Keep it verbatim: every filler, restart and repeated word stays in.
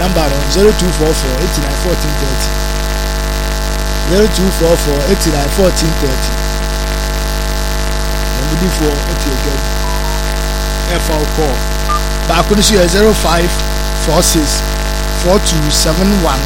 number zero two four four eight nine one four three zero zero two four four eight nine one four three zero. And before at your game F O call back on zero five four six four two seven one